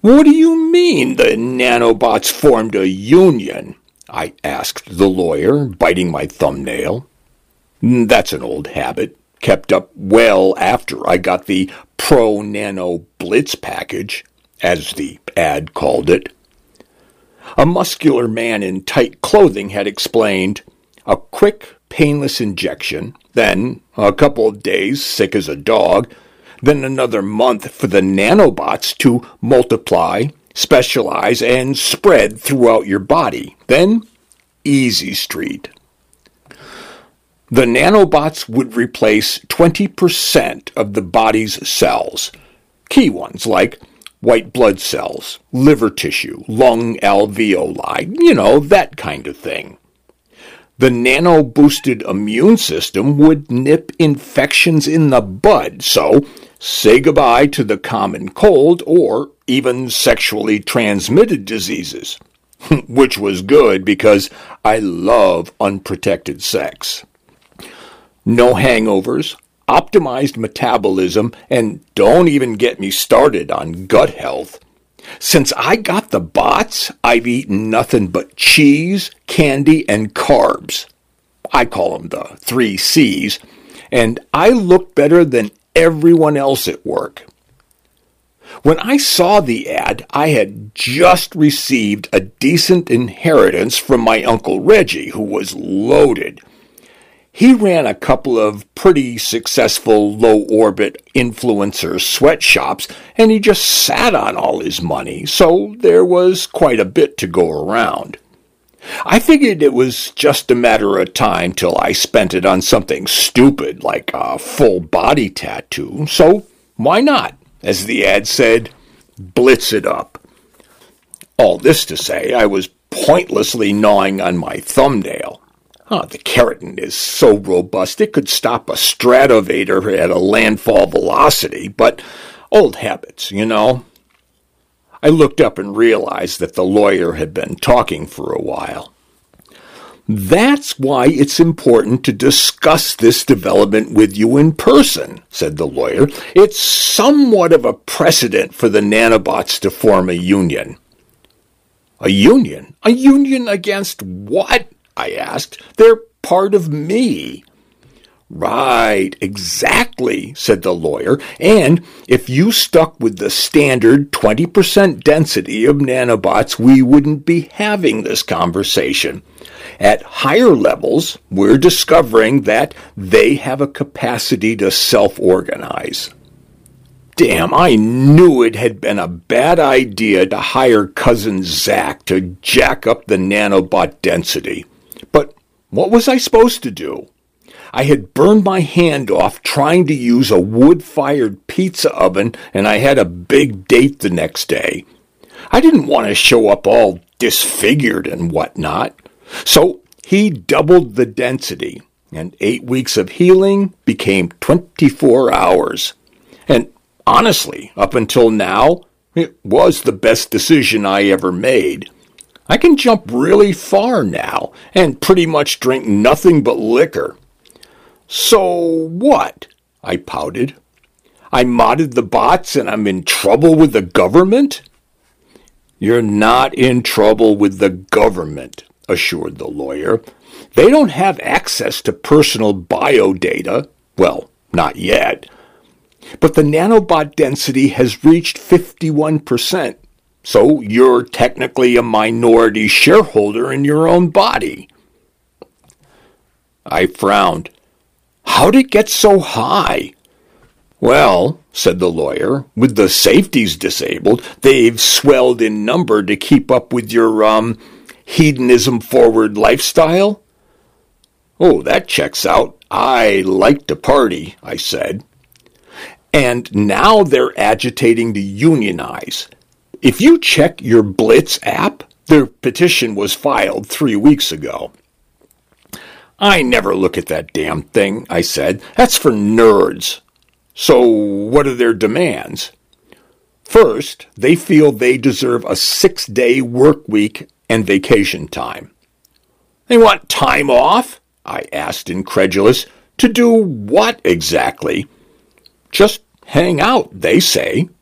What do you mean the nanobots formed a union? I asked the lawyer, biting my thumbnail. That's an old habit, kept up well after I got the Pro Nano Blitz package, as the ad called it. A muscular man in tight clothing had explained, a quick, painless injection, then a couple of days sick as a dog, then another month for the nanobots to multiply, specialize, and spread throughout your body. Then, easy street. The nanobots would replace 20% of the body's cells, key ones like white blood cells, liver tissue, lung alveoli, that kind of thing. The nano-boosted immune system would nip infections in the bud, so say goodbye to the common cold or even sexually transmitted diseases, which was good because I love unprotected sex. No hangovers, optimized metabolism, and don't even get me started on gut health. Since I got the bots, I've eaten nothing but cheese, candy, and carbs. I call them the 3 C's, and I look better than everyone else at work. When I saw the ad, I had just received a decent inheritance from my Uncle Reggie, who was loaded. He ran a couple of pretty successful low-orbit influencer sweatshops, and he just sat on all his money, so there was quite a bit to go around. I figured it was just a matter of time till I spent it on something stupid like a full-body tattoo, so why not? As the ad said, blitz it up. All this to say, I was pointlessly gnawing on my thumbnail. The keratin is so robust it could stop a Stratovator at a landfall velocity, but old habits, I looked up and realized that the lawyer had been talking for a while. That's why it's important to discuss this development with you in person, said the lawyer. It's somewhat of a precedent for the nanobots to form a union. A union? A union against what? I asked. They're part of me. Right, exactly, said the lawyer. And if you stuck with the standard 20% density of nanobots, we wouldn't be having this conversation. At higher levels, we're discovering that they have a capacity to self-organize. Damn, I knew it had been a bad idea to hire Cousin Zach to jack up the nanobot density. But what was I supposed to do? I had burned my hand off trying to use a wood-fired pizza oven, and I had a big date the next day. I didn't want to show up all disfigured and whatnot. So he doubled the density, and 8 weeks of healing became 24 hours. And honestly, up until now, it was the best decision I ever made. I can jump really far now, and pretty much drink nothing but liquor. So what? I pouted. I modded the bots and I'm in trouble with the government? You're not in trouble with the government, assured the lawyer. They don't have access to personal biodata. Well, not yet. But the nanobot density has reached 51%, so you're technically a minority shareholder in your own body. I frowned. How'd it get so high? Well, said the lawyer, with the safeties disabled, they've swelled in number to keep up with your, hedonism-forward lifestyle? Oh, that checks out. I like to party, I said. And now they're agitating to unionize. If you check your Blitz app, their petition was filed 3 weeks ago. I never look at that damn thing, I said. That's for nerds. So what are their demands? First, they feel they deserve a 6-day work week and vacation time. They want time off? I asked, incredulous. To do what exactly? Just hang out, they say,